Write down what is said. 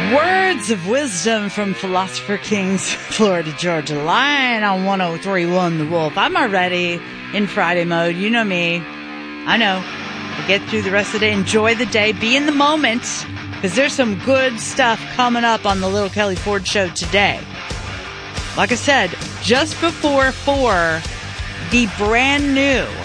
Words of wisdom from Philosopher King's Florida Georgia Line on 103.1 The Wolf. I'm already in Friday mode. You know me. I know. I get through the rest of the day. Enjoy the day. Be in the moment. Because there's some good stuff coming up on the Little Kelly Ford Show today. Like I said, just before 4, the brand new